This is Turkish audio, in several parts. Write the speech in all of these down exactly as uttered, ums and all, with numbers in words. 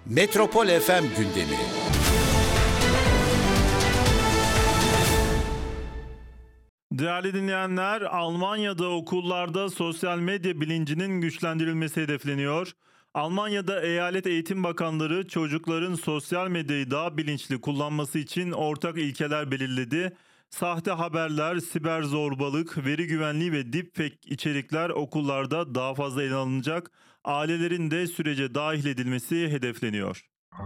Metropol F M gündemi. Değerli dinleyenler, Almanya'da okullarda sosyal medya bilincinin güçlendirilmesi hedefleniyor. Almanya'da eyalet eğitim bakanları çocukların sosyal medyayı daha bilinçli kullanması için ortak ilkeler belirledi. Sahte haberler, siber zorbalık, veri güvenliği ve deepfake içerikler okullarda daha fazla ele alınacak. Ailelerin de sürece dahil edilmesi hedefleniyor.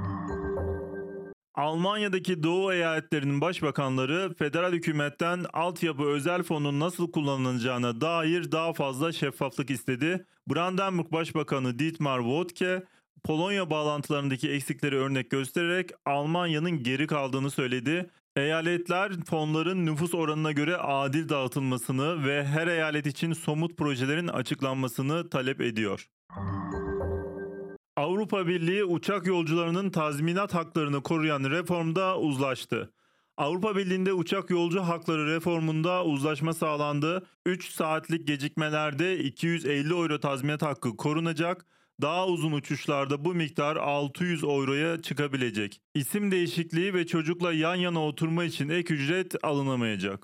Almanya'daki Doğu eyaletlerinin başbakanları federal hükümetten altyapı özel fonun nasıl kullanılacağına dair daha fazla şeffaflık istedi. Brandenburg Başbakanı Dietmar Woidke, Polonya bağlantılarındaki eksikleri örnek göstererek Almanya'nın geri kaldığını söyledi. Eyaletler fonların nüfus oranına göre adil dağıtılmasını ve her eyalet için somut projelerin açıklanmasını talep ediyor. Avrupa Birliği uçak yolcularının tazminat haklarını koruyan reformda uzlaştı. Avrupa Birliği'nde uçak yolcu hakları reformunda uzlaşma sağlandı. üç saatlik gecikmelerde iki yüz elli euro tazminat hakkı korunacak. Daha uzun uçuşlarda bu miktar altı yüz euroya çıkabilecek. İsim değişikliği ve çocukla yan yana oturma için ek ücret alınamayacak.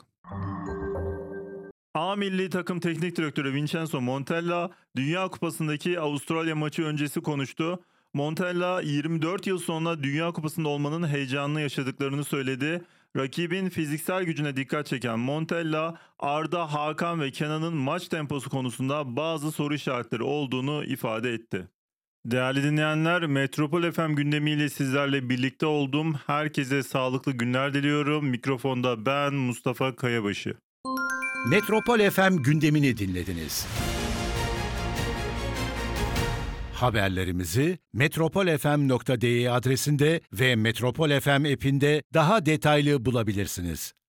A milli takım teknik direktörü Vincenzo Montella, Dünya Kupası'ndaki Avustralya maçı öncesi konuştu. Montella, yirmi dört yıl sonra Dünya Kupası'nda olmanın heyecanını yaşadıklarını söyledi. Rakibin fiziksel gücüne dikkat çeken Montella, Arda, Hakan ve Kenan'ın maç temposu konusunda bazı soru işaretleri olduğunu ifade etti. Değerli dinleyenler, Metropol F M gündemiyle sizlerle birlikte oldum. Herkese sağlıklı günler diliyorum. Mikrofonda ben Mustafa Kayabaşı. Metropol F M gündemini dinlediniz. Haberlerimizi metropol f m nokta d e adresinde ve Metropol F M app'inde daha detaylı bulabilirsiniz.